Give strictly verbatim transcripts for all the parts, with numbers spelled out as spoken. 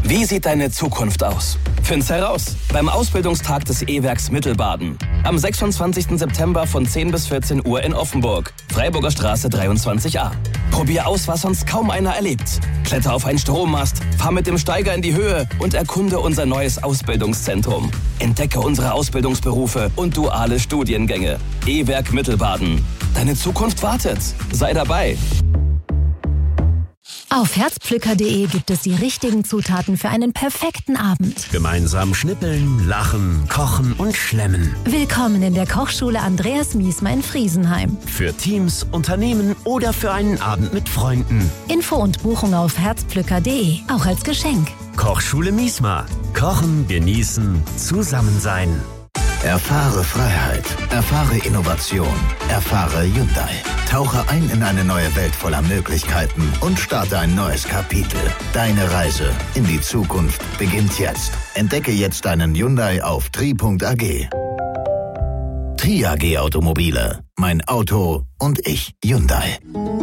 Wie sieht deine Zukunft aus? Find's heraus beim Ausbildungstag des E-Werks Mittelbaden. Am sechsundzwanzigsten September von zehn bis vierzehn Uhr in Offenburg, Freiburger Straße dreiundzwanzig a. Probier aus, was sonst kaum einer erlebt. Kletter auf einen Strommast, fahr mit dem Steiger in die Höhe und erkunde unser neues Ausbildungszentrum. Entdecke unsere Ausbildungsberufe und duale Studiengänge. E-Werk Mittelbaden. Deine Zukunft wartet. Sei dabei. Auf herzpflücker punkt de gibt es die richtigen Zutaten für einen perfekten Abend. Gemeinsam schnippeln, lachen, kochen und schlemmen. Willkommen in der Kochschule Andreas Miesmer in Friesenheim. Für Teams, Unternehmen oder für einen Abend mit Freunden. Info und Buchung auf herzpflücker punkt de, auch als Geschenk. Kochschule Miesmer. Kochen, genießen, zusammen sein. Erfahre Freiheit, erfahre Innovation, erfahre Hyundai. Tauche ein in eine neue Welt voller Möglichkeiten und starte ein neues Kapitel. Deine Reise in die Zukunft beginnt jetzt. Entdecke jetzt deinen Hyundai auf tri punkt a g. Tri A G Automobile. Mein Auto und ich. Hyundai.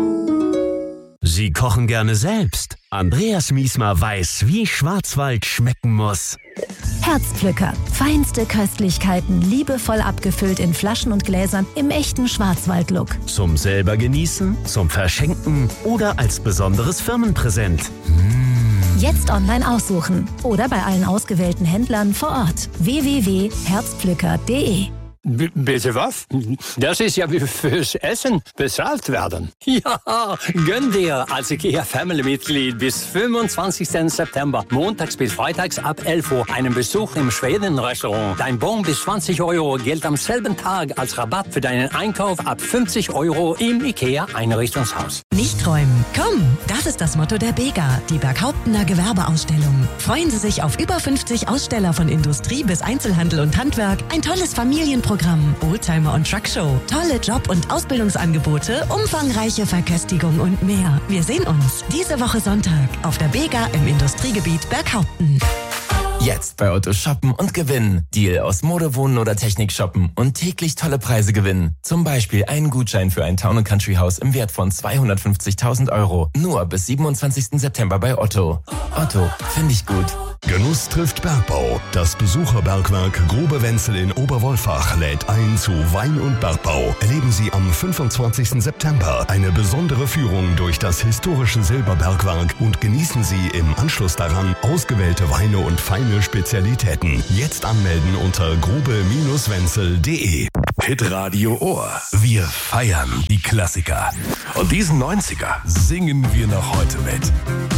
Sie kochen gerne selbst. Andreas Miesmer weiß, wie Schwarzwald schmecken muss. Herzpflücker. Feinste Köstlichkeiten, liebevoll abgefüllt in Flaschen und Gläsern im echten Schwarzwald-Look. Zum selber genießen, zum Verschenken oder als besonderes Firmenpräsent. Mmh. Jetzt online aussuchen oder bei allen ausgewählten Händlern vor Ort. w w w punkt herzpflücker punkt de. B- bitte was? Das ist ja wie fürs Essen bezahlt werden. Ja, gönn dir als IKEA-Family-Mitglied bis fünfundzwanzigsten September, montags bis freitags ab elf Uhr, einen Besuch im Schweden-Restaurant. Dein Bon bis zwanzig Euro gilt am selben Tag als Rabatt für deinen Einkauf ab fünfzig Euro im IKEA-Einrichtungshaus. Nicht träumen. Komm, das ist das Motto der BEGA, die Berghauptener Gewerbeausstellung. Freuen Sie sich auf über fünfzig Aussteller von Industrie bis Einzelhandel und Handwerk, ein tolles Familienprogramm, Oldtimer und Truckshow, tolle Job- und Ausbildungsangebote, umfangreiche Verköstigung und mehr. Wir sehen uns diese Woche Sonntag auf der BEGA im Industriegebiet Berghaupten. Jetzt bei Otto shoppen und gewinnen. Deal aus Mode, Wohnen oder Technik shoppen und täglich tolle Preise gewinnen. Zum Beispiel einen Gutschein für ein Town and Country Haus im Wert von zweihundertfünfzigtausend Euro. Nur bis siebenundzwanzigsten September bei Otto. Otto, finde ich gut. Genuss trifft Bergbau. Das Besucherbergwerk Grube Wenzel in Oberwolfach lädt ein zu Wein und Bergbau. Erleben Sie am fünfundzwanzigsten September eine besondere Führung durch das historische Silberbergwerk und genießen Sie im Anschluss daran ausgewählte Weine und feine Spezialitäten. Jetzt anmelden unter grube wenzel punkt de. Hitradio Ohr. Wir feiern die Klassiker. Und diesen neunziger singen wir noch heute mit.